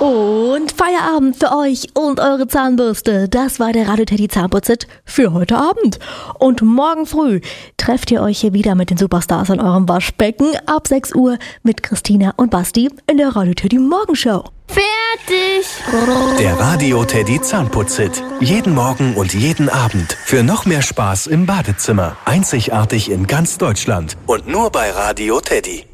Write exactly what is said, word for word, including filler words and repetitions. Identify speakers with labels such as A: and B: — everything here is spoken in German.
A: Und Feierabend für euch und eure Zahnbürste. Das war der Radio Teddy Zahnputzit für heute Abend. Und morgen früh trefft ihr euch hier wieder mit den Superstars an eurem Waschbecken ab sechs Uhr mit Christina und Basti in der Radio Teddy Morgenshow.
B: Fertig!
C: Der Radio Teddy Zahnputzit. Jeden Morgen und jeden Abend. Für noch mehr Spaß im Badezimmer. Einzigartig in ganz Deutschland. Und nur bei Radio Teddy.